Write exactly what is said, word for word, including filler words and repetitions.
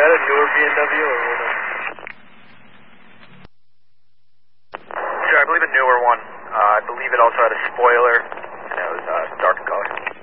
that a newer B M W or older? Sure, I believe a newer one. Uh, I believe it also had a spoiler, and it was uh, dark in color.